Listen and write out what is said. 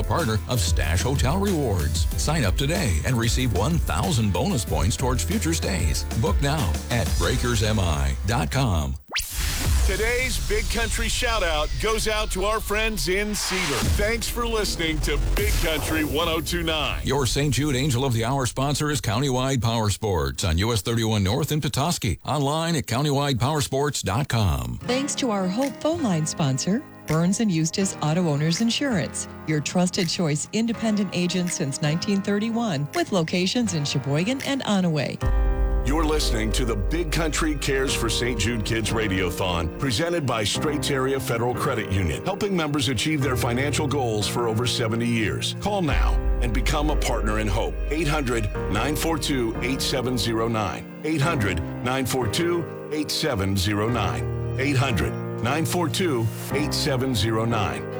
partner of Stash Hotel Rewards. Sign up today and receive 1,000 bonus points towards future stays. Book now at BreakersMI.com. Today's Big Country shout-out goes out to our friends in Cedar. Thanks for listening to Big Country 102.9. Your St. Jude Angel of the Hour sponsor is Countywide Power Sports on US 31 North in Petoskey. Online at CountywidePowersports.com. Thanks to our Hope phone line sponsor, Burns & Eustace Auto Owners Insurance, your trusted choice independent agent since 1931 with locations in Sheboygan and Onaway. You're listening to the Big Country Cares for St. Jude Kids Radiothon, presented by Straits Area Federal Credit Union, helping members achieve their financial goals for over 70 years. Call now and become a partner in hope. 800-942-8709. 800-942-8709. 800-942-8709.